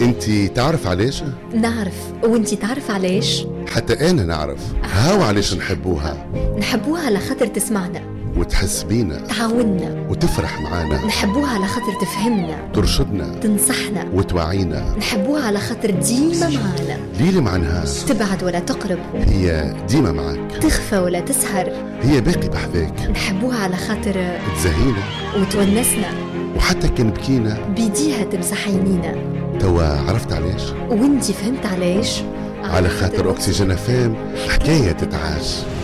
انتي تعرف علاش؟ نعرف، وانتي تعرف علاش؟ حتى انا نعرف. هاو علاش نحبوها. نحبوها على خاطر تسمعنا وتحس بينا، تعاوننا، وتفرح معانا. نحبوها على خاطر تفهمنا، ترشدنا، تنصحنا، وتوعينا. نحبوها على خاطر ديما معانا. ليلة مع نهار، تبعد ولا تقرب، هي ديما معك. تخفى ولا تسهر، هي باقي بحذاك. نحبوها على خاطر تزهينا وتونسنا، وحتى كان بكينا بيديها تمسح عينينا. توا عرفت علاش؟ وانتي فهمت علاش؟ على خاطر أكسجين FM حكاية تتعاش.